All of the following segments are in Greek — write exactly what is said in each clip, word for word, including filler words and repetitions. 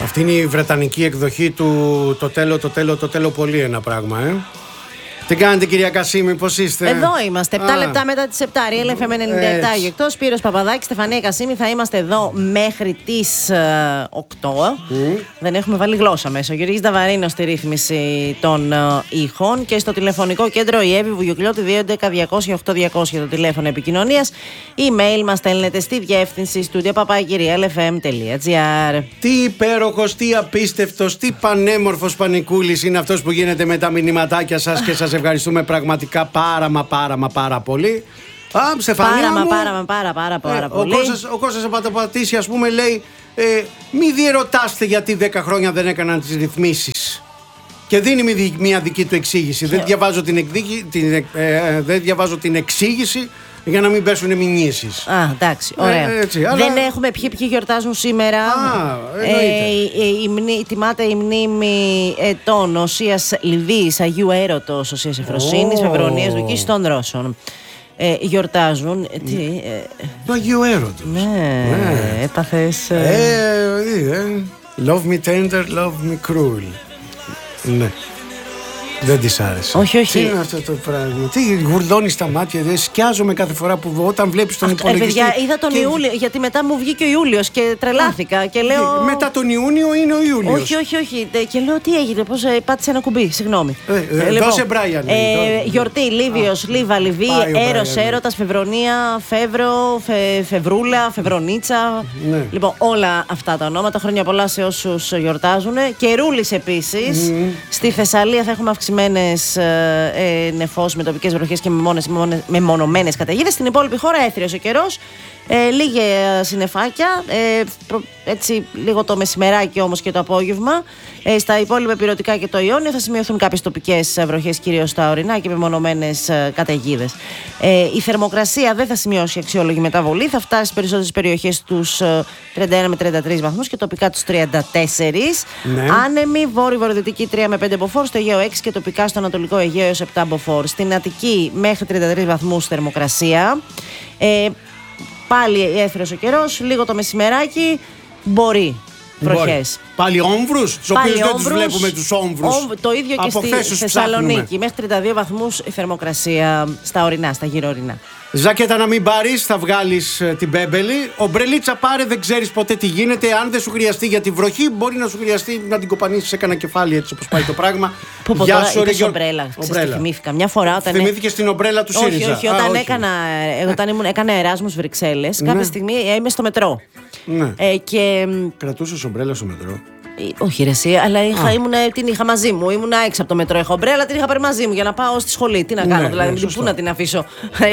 Αυτή είναι η βρετανική εκδοχή του το τέλο, το τέλο, το τέλο πολύ ένα πράγμα, ε. Τι κάνετε, κυρία Κασίμη, πώς είστε? Εδώ είμαστε, επτά λεπτά μετά τις επτά. Real εφ εμ ενενήντα επτά εκτός. Σπύρος Παπαδάκης, Στεφανία Κασίμη. Θα είμαστε εδώ μέχρι τις uh, οκτώ. Mm. Δεν έχουμε βάλει γλώσσα μέσα. Ο Γεωργής Νταβαρίνος στη ρύθμιση των uh, ήχων. Και στο τηλεφωνικό κέντρο η Εύη Βουγιοκλώτη δύο έντεκα διακόσια οκτώ διακόσια το τηλέφωνο επικοινωνίας. Email μας στέλνετε στη διεύθυνση studio παπάκι real f m τελεία g r. Τι υπέροχος, τι απίστευτος, τι πανέμορφος πανικούλης είναι αυτός που γίνεται με τα μηνυματάκια σας και σας ευχαριστούμε πραγματικά πάρα μα πάρα μα πάρα πολύ. Α, Στεφανία πάρα μου, μα πάρα μα πάρα πάρα, πάρα ε, πολύ. Ο Κώστας, ο Κώστας Απαταπατής, ας πούμε, λέει ε, μη διερωτάστε γιατί δέκα χρόνια δεν έκαναν τις ρυθμίσεις. Και δίνει μια δική του εξήγηση. Δεν διαβάζω την, εκδίκη, την, ε, ε, δεν διαβάζω την εξήγηση για να μην πέσουν μηνύσεις. Α, εντάξει, ωραία. Ε, έτσι, αλλά... Δεν έχουμε ποιοι, ποιοι γιορτάζουν σήμερα. Α, εννοείται. Ε, η, η, μνή, τιμάται η μνήμη ετών Οσίας Λιβύης, Αγίου Έρωτος, Οσίας Εφροσύνης, oh. Φεβρονίας Δουκής των Ρώσων. Ε, γιορτάζουν. Mm. Τι, ε, το Αγίου Έρωτος. Ναι, ναι. Έπαθες. Ε, ε, ε, love me tender, love me cruel. Ναι. Δεν της άρεσε. Όχι, όχι. Τι είναι αυτό το πράγμα? Τι γουρλώνει στα μάτια, δεν σκιάζομαι κάθε φορά που όταν βλέπεις τον αυτό, υπολογιστή. Ε, παιδιά, είδα τον και... Ιούλιο, γιατί μετά μου βγήκε ο Ιούλιος και τρελάθηκα. Α, και λέω... Μετά τον Ιούνιο είναι ο Ιούλιος. Όχι, όχι, όχι. Και λέω τι έγινε, πώς ε, πάτησε ένα κουμπί, συγγνώμη. Ε, ε, ε, λοιπόν, δώσε Μπράιαν. Ε, ε, γιορτή, Λίβιος, Λίβα, Λιβύη, Έρος, Έρωτας, Φεβρονία, Φεύρο, φε, Φεβρούλα, Φεβρονίτσα. Ναι. Λοιπόν, όλα αυτά τα ονόματα. Χρόνια πολλά σε όσους γιορτάζουν. Καιρούλης επίσης. Mm. Στη Θεσσαλία θα έχουμε αυξημένες ε, νεφώσεις με τοπικές βροχές και με μεμονωμένες καταιγίδες. Στην υπόλοιπη χώρα έθριος ο καιρός. Ε, λίγα συννεφάκια, ε, προ, έτσι λίγο το μεσημεράκι όμως και το απόγευμα. Ε, στα υπόλοιπα Ηπειρωτικά και το Ιόνιο θα σημειωθούν κάποιες τοπικές βροχές, κυρίως στα ορεινά, και μεμονωμένες ε, καταιγίδες. Ε, η θερμοκρασία δεν θα σημειώσει αξιόλογη μεταβολή, θα φτάσει στις περισσότερες περιοχές στους ε, τριάντα ένα με τριάντα τρεις βαθμούς και τοπικά τους τριάντα τέσσερα. Ναι. Άνεμη, βόρειο-βορειοδυτική τρία με πέντε μποφόρ, στο Αιγαίο έξι και τοπικά στο Ανατολικό Αιγαίο έως επτά μποφόρ. Στην Αττική μέχρι τριάντα τρεις βαθμούς θερμοκρασία. Ε, Πάλι έθριος ο καιρός, λίγο το μεσημεράκι, μπορεί βροχές. Πάλι όμβρους, τους οποίους δεν τους βλέπουμε τους όμβρους. Όμ, το ίδιο και στη Θεσσαλονίκη, μέχρι τριάντα δύο βαθμούς η θερμοκρασία στα ορεινά, στα γύρω ορεινά. Ζακέτα να μην πάρεις, θα βγάλεις ε, την πέμπελη. Ομπρελίτσα πάρε, δεν ξέρεις ποτέ τι γίνεται. Αν δεν σου χρειαστεί για τη βροχή, μπορεί να σου χρειαστεί να την κοπανίσεις σε κανένα κεφάλι, έτσι όπως πάει το πράγμα. Που πω τώρα, είπες ομπρέλα, ξέρεις, θυμήθηκα. Μια φορά όταν... Θυμήθηκες την ομπρέλα του ΣΥΡΙΖΑ. Όχι, όχι, όταν, Α, όχι. Έκανα, όταν ήμουν, έκανα Εράσμους Βρυξέλλες, κάποια ναι. στιγμή είμαι στο μετρό. Ναι. Ε, και... Κρατούσες ομπρέλα στο μετρό? Όχι ρε εσύ, αλλά είχα, ήμουν, την είχα μαζί μου. Ήμουν έξω από το μετρό. Είχα ομπρέλα, την είχα πάρει μαζί μου για να πάω στη σχολή. Τι να κάνω, ναι, δηλαδή, ναι, πού να την αφήσω.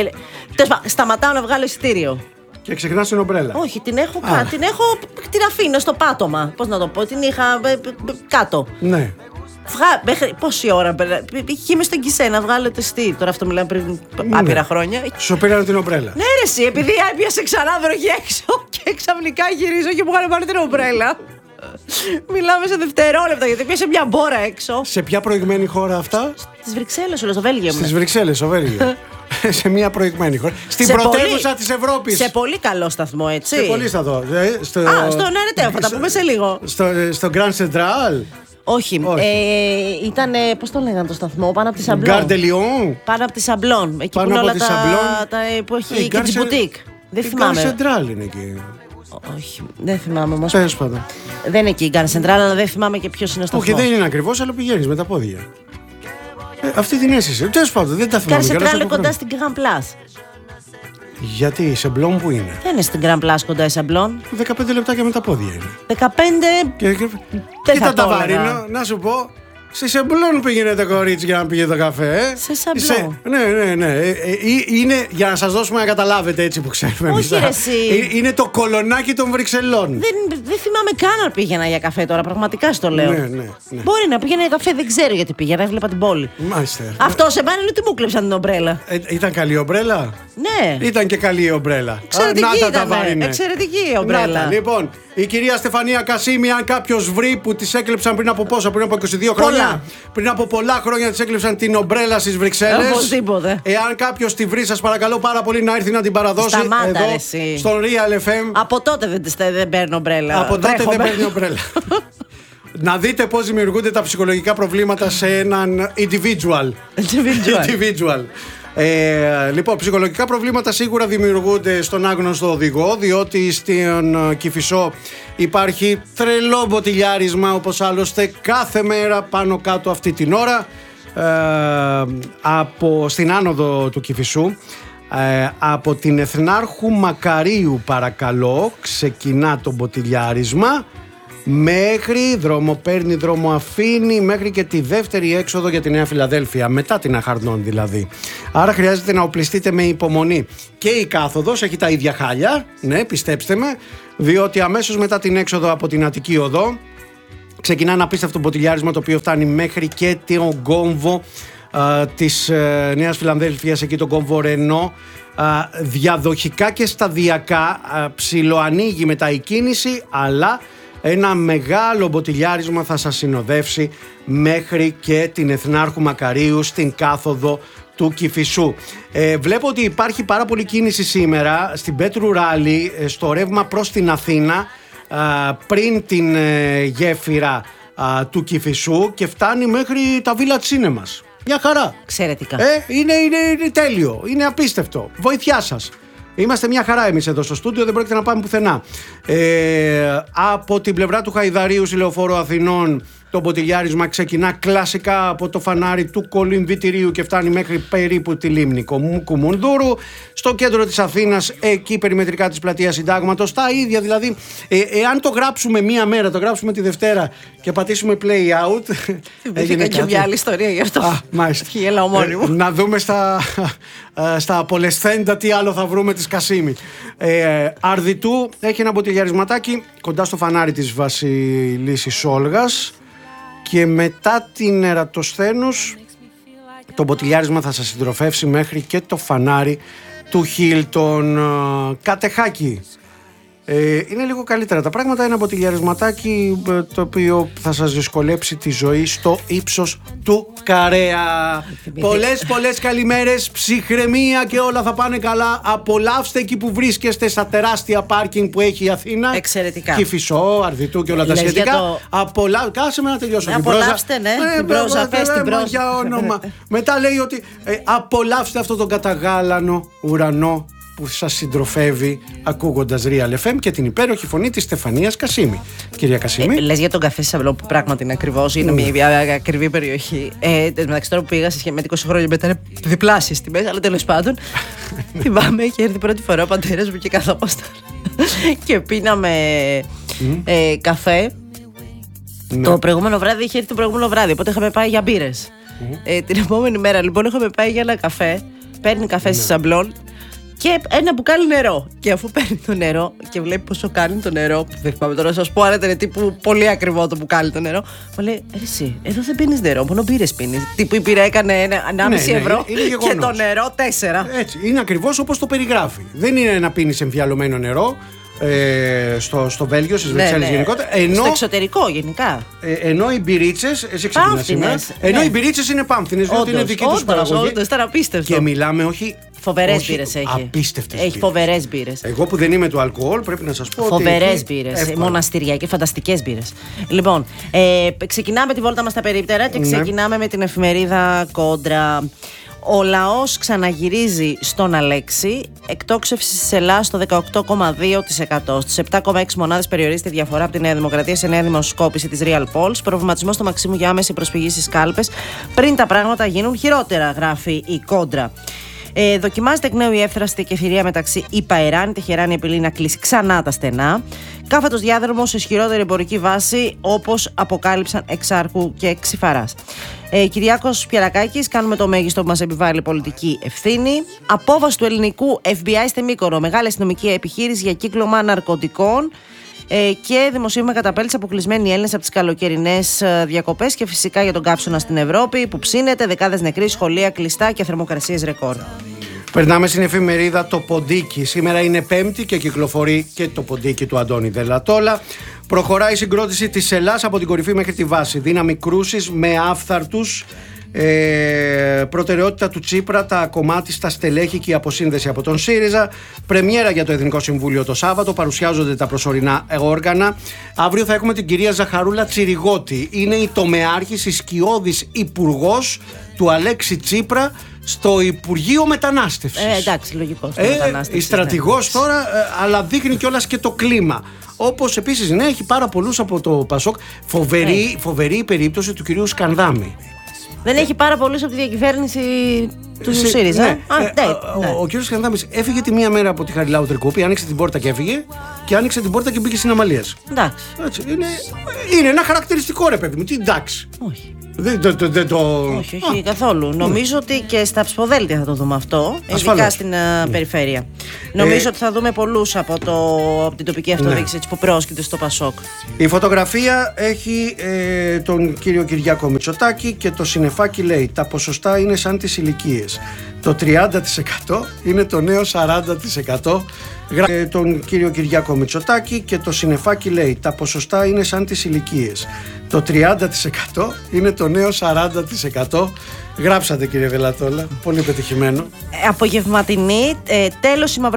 Σταματάω να βγάλω εισιτήριο. Και ξεχνάς την ομπρέλα? Όχι, την έχω, κα, την έχω, την αφήνω στο πάτωμα. Πώς να το πω, την είχα ε, κάτω. Ναι. Βγα... Μέχρι... Πόση ώρα είχε είμαι στον Κισέ να βγάλω το εισιτήριο. Τώρα αυτό μιλάμε πριν ναι. άπειρα χρόνια. Σου πήραν την ομπρέλα? Ναι, ρε εσύ, επειδή έπιασε ξανά βροχή έξω και ξαφνικά γυρίζω και μου είχαν πάρει την ομπρέλα. Μιλάμε σε δευτερόλεπτα γιατί πιάσε μια μπόρα έξω. Σε ποια προηγμένη χώρα αυτά? Στις Βρυξέλλες, όλο στο Βέλγιο. Στις Βρυξέλλες, στο Βέλγιο. Σε μια προηγμένη χώρα. Στην πρωτεύουσα της Ευρώπης. Σε πολύ καλό σταθμό, έτσι. Σε πολύ σταθμό. Στο... Α, στο Ναρετέο, θα τα πούμε σε λίγο. Στο, στο Grand Central. Όχι. Όχι. Ε, ήταν, πώς το λέγανε το σταθμό, πάνω από τη Σαμπλόν. Gare de Lyon. Πάνω από τη Σαμπλόν. Εκεί πάνω που είναι όλα τα, τα, που έχει hey, και τις μπουτίκ. Δεν θυμάμαι. Grand Central είναι εκεί. Όχι, δεν θυμάμαι όμως. Τέλος πάντων. Δεν είναι εκεί η Γκάρ Σεντράλ, αλλά δεν θυμάμαι και ποιος είναι ο σταθμός. Όχι, δεν είναι ακριβώς, αλλά πηγαίνεις με τα πόδια. Ε, αυτή την αίσθηση. Τέλος πάντων, δεν τα θυμάμαι. Γκάρ Σεντράλ είναι κοντά στην Grand Place. Γιατί, η Σαμπλόν που είναι? Δεν είναι στην Grand Place κοντά η Σαμπλόν. δεκαπέντε λεπτάκια με τα πόδια είναι. δεκαπέντε. Και, και, κοίτα τα βαρύνω, να σου πω. Σε Σαμπλόν πήγαινε το κορίτσι για να πήγε το καφέ. Ε? Σε Σαμπλόν. Ναι, ναι, ναι. Ε, ε, είναι, για να σας δώσουμε να καταλάβετε έτσι που ξέρουμε εμείς. Όχι, ρε, εσύ. Είναι το κολονάκι των Βρυξελών. Δεν, δεν θυμάμαι καν να πήγαινα για καφέ τώρα, πραγματικά στο λέω. Ναι, ναι, ναι. Μπορεί να πήγαινα για καφέ, δεν ξέρω γιατί πήγαινα, έβλεπα την πόλη. Μάλιστα. Αυτό σε μένα είναι ότι μου κλέψαν την ομπρέλα. Ε, ήταν καλή η ομπρέλα. Ναι. Ήταν και καλή η ομπρέλα. Εξαιρετική ήταν. Εξαιρετική η ομπρέλα. Νάτα, λοιπόν, η κυρία Στεφανία Κασίμη, αν κάποιος βρει που της έκλεψαν πριν από πόσο, πριν από είκοσι δύο χρόνια. Πολλά. Πριν από πολλά χρόνια της έκλεψαν την ομπρέλα στις Βρυξέλλες. Οπωσδήποτε. Εάν κάποιος τη βρει, σας παρακαλώ πάρα πολύ να έρθει να την παραδώσει. Σταμάτα, εδώ εσύ. Στον Real εφ εμ. Από τότε δεν, δεν παίρνω ομπρέλα. Από τότε δεν παίρνει ομπρέλα. Να δείτε πώς δημιουργούνται τα ψυχολογικά προβλήματα σε έναν individual. individual. Ε, λοιπόν, ψυχολογικά προβλήματα σίγουρα δημιουργούνται στον άγνωστο οδηγό, διότι στην Κηφισό υπάρχει τρελό μποτιλιάρισμα, όπως άλλωστε κάθε μέρα πάνω κάτω αυτή την ώρα, ε, από, στην άνοδο του Κηφισού. Ε, από την Εθνάρχου Μακαρίου, παρακαλώ, ξεκινά το μποτιλιάρισμα μέχρι δρόμο παίρνει, δρόμο αφήνει, μέχρι και τη δεύτερη έξοδο για τη Νέα Φιλαδέλφια, μετά την Αχαρνών δηλαδή. Άρα χρειάζεται να οπλιστείτε με υπομονή. Και η κάθοδος έχει τα ίδια χάλια, ναι, πιστέψτε με, διότι αμέσως μετά την έξοδο από την Αττική Οδό ξεκινά ένα απίστευτο μποτιλιάρισμα, το οποίο φτάνει μέχρι και τον κόμβο Uh, της uh, Νέας Φιλαδέλφειας, εκεί τον κόμβο Ρενό. Uh, διαδοχικά και σταδιακά uh, ψιλοανοίγει μετά η κίνηση, αλλά ένα μεγάλο μποτιλιάρισμα θα σας συνοδεύσει μέχρι και την Εθνάρχου Μακαρίου στην κάθοδο του Κηφισού. Ε, βλέπω ότι υπάρχει πάρα πολλή κίνηση σήμερα στην Πέτρου Ράλι, στο ρεύμα προς την Αθήνα, uh, πριν την uh, γέφυρα uh, του Κηφισού, και φτάνει μέχρι τα Village Cinemas. Μια χαρά. Εξαιρετικά. Ε, είναι, είναι, είναι τέλειο. Είναι απίστευτο. Βοήθειά σας. Είμαστε μια χαρά εμείς εδώ στο στούντιο, δεν πρόκειται να πάμε πουθενά. Ε, από την πλευρά του Χαϊδαρίου, στη Λεωφόρο Αθηνών, το μποτιλιάρισμα ξεκινά κλασικά από το φανάρι του Κολυμβητηρίου και φτάνει μέχρι περίπου τη λίμνη Κουμουνδούρου. Στο κέντρο της Αθήνας, εκεί περιμετρικά της Πλατείας Συντάγματος, τα ίδια δηλαδή. Ε, εάν το γράψουμε μία μέρα, το γράψουμε τη Δευτέρα και πατήσουμε play out. Έγινε και μια άλλη ιστορία γι' αυτό. Α, μάλιστα. ε, να δούμε στα, στα απολεσθέντα τι άλλο θα βρούμε της Κασίμη. Ε, Αρδιτού έχει ένα μποτιλιαρισματάκι κοντά στο φανάρι της Βασιλίσσης Όλγας. Και μετά την Ερατοσθένους το μποτιλιάρισμα θα σας συντροφεύσει μέχρι και το φανάρι του Χίλτον. Κατεχάκι. Ε, είναι λίγο καλύτερα τα πράγματα. Ένα μποτιλιαρισματάκι το οποίο θα σας δυσκολέψει τη ζωή στο ύψος του Καρέα. Πολλές πολλές καλημέρες, ψυχραιμία και όλα θα πάνε καλά. Απολαύστε εκεί που βρίσκεστε, στα τεράστια πάρκινγκ που έχει η Αθήνα. Εξαιρετικά. Κηφισό, Αρδιτού και όλα τα σχετικά. Το... Απολα... Κάσε με να τελειώσω. Απολαύστε, ναι. Ε, την πρόζα, πες την πρόζα. Για όνομα. Μετά λέει ότι ε, απολαύστε αυτό τον καταγάλανο ουρανό που σας συντροφεύει ακούγοντας Real εφ εμ και την υπέροχη φωνή της Στεφανίας Κασίμη. Κυρία Κασίμη. Ε, λες για τον καφέ Σαβλό που πράγματι είναι ακριβώς, είναι mm. μια ακριβή περιοχή. Ε, μεταξύ τώρα που πήγα σε με είκοσι χρόνια μετά είναι διπλάσιες τιμές, αλλά τέλος πάντων. Θυμάμαι, είχε έρθει πρώτη φορά ο πατέρας μου και καθόμασταν και πίναμε mm. ε, καφέ. Ναι. Το προηγούμενο βράδυ είχε έρθει το προηγούμενο βράδυ, οπότε είχαμε πάει για μπύρες. Mm. Ε, την επόμενη μέρα λοιπόν είχαμε πάει για ένα καφέ. Παίρνει καφέ στη Σαμπλόν και ένα μπουκάλι νερό. Και αφού παίρνει το νερό και βλέπει πόσο κάνει το νερό, που δεν θυμάμαι τώρα να σας πω, άρα ήταν τύπου πολύ ακριβό το μπουκάλι το νερό, μου λέει: ρε εσύ, εδώ δεν πίνεις νερό, μόνο μπύρες πίνεις. Τύπου η μπύρα έκανε ενάμιση ναι, ευρώ ναι, και το νερό τέσσερα. Έτσι, είναι ακριβώς όπως το περιγράφει. Δεν είναι να πίνεις εμφιαλωμένο νερό. Ε, στο, στο Βέλγιο, στις Βρυξέλλες ναι, ναι. γενικότερα. Ενώ, στο εξωτερικό γενικά. Ε, ενώ οι μπυρίτσες. Εσύ ξεκινάς σήμερα. Ενώ ναι. οι μπυρίτσες είναι πάμφθινες, διότι είναι δική τους παραγωγή. Όντως, ήταν απίστευτο. Και μιλάμε όχι. Φοβερές μπύρες έχει. Απίστευτες. Έχει φοβερές μπύρες. Εγώ που δεν είμαι του αλκοόλ, πρέπει να σας πω. Φοβερές μπύρες. Μοναστηριακές, φανταστικές μπύρες. Λοιπόν, ε, ξεκινάμε τη βόλτα μας στα περίπτερα και ξεκινάμε ναι. με την εφημερίδα Κόντρα. Ο λαός ξαναγυρίζει στον Αλέξη. Εκτόξευση της Ελλάδας στο δεκαοκτώ κόμμα δύο τοις εκατό. Στις επτά κόμμα έξι μονάδες περιορίζεται η διαφορά από τη Νέα Δημοκρατία σε νέα δημοσκόπηση της Real Polls. Προβληματισμός στο Μαξίμου για άμεση προσφυγή στις κάλπες πριν τα πράγματα γίνουν χειρότερα, γράφει η Κόντρα. Ε, δοκιμάζεται εκ νέου η εύθραστη κεφυρία μεταξύ ΙΠΑ-Ιράν. Η Τεχεράνη επιλύει να κλείσει ξανά τα στενά. Κάφατος διάδρομος σε ισχυρότερη εμπορική βάση, όπως αποκάλυψαν Εξάρχου και Ξυφαράς. Ε, Κυριάκος Πιερακάκης, κάνουμε το μέγιστο που μας επιβάλλει πολιτική ευθύνη. Απόβαση του ελληνικού εφ μπι άι στη Μύκονο. Μεγάλη αστυνομική επιχείρηση για κύκλωμα ναρκωτικών. Ε, και δημοσίευμα καταπέλτης αποκλεισμένοι Έλληνες από τις καλοκαιρινές διακοπές και φυσικά για τον κάψωνα στην Ευρώπη που ψήνεται, δεκάδες νεκροί, σχολεία κλειστά και θερμοκρασίες ρεκόρ. Περνάμε στην εφημερίδα Το Ποντίκι. Σήμερα είναι Πέμπτη και κυκλοφορεί και το Ποντίκι του Αντώνη Δελατόλα. Προχωράει η συγκρότηση της Ελλάς από την κορυφή μέχρι τη βάση. Δύναμη κρούσης με άφθαρτους Ε, προτεραιότητα του Τσίπρα, τα κομμάτι στα στελέχη και η αποσύνδεση από τον ΣΥΡΙΖΑ. Πρεμιέρα για το Εθνικό Συμβούλιο το Σάββατο. Παρουσιάζονται τα προσωρινά όργανα. Αύριο θα έχουμε την κυρία Ζαχαρούλα Τσιριγώτη. Είναι η τομεάρχης, η σκιώδης υπουργός του Αλέξη Τσίπρα στο Υπουργείο Μετανάστευσης. Ε, εντάξει, λογικό. Ε, η στρατηγός ναι. τώρα, ε, αλλά δείχνει κιόλας και το κλίμα. Όπως επίσης, ναι, έχει πάρα πολλούς από το Πασόκ. Φοβερή, ε. φοβερή η περίπτωση του κυρίου Σκανδάμη. Δεν έχει πάρα πολλούς από τη διακυβέρνηση του Σε, ΣΥΡΙΖΑ. Ναι. Α, ε, ναι, ο, ναι. ο, ο κύριος Σκανδάμης έφυγε τη μία μέρα από τη Χαριλάου Τρικούπη, άνοιξε την πόρτα και έφυγε, και άνοιξε την πόρτα και μπήκε στην Αμαλίας. Εντάξει. Έτσι, είναι, είναι ένα χαρακτηριστικό, ρε παιδί μου. Τι εντάξει. Όχι. Δεν, το, το, το... Όχι, όχι, Α, καθόλου. Ναι. Νομίζω ότι και στα ψηφοδέλτια θα το δούμε αυτό, ασφαλώς. Ειδικά στην uh, περιφέρεια. Ε, Νομίζω ότι θα δούμε πολλούς από, το, από την τοπική αυτοδιοίκηση ναι. που πρόσκειται στο Πασόκ. Η φωτογραφία έχει ε, τον κύριο Κυριάκο Μητσοτάκη και το συννεφάκι λέει: τα ποσοστά είναι σαν τις ηλικίες. Το τριάντα τοις εκατό είναι το νέο σαράντα τοις εκατό. Ε, τον κύριο Κυριάκο Μητσοτάκη και το συννεφάκι λέει: τα ποσοστά είναι σαν τις ηλικίες. Το τριάντα τοις εκατό είναι το νέο σαράντα τοις εκατό. Γράψατε, κύριε Βελατόλα, πολύ πετυχημένο. Απογευματινή, ε, τέλος η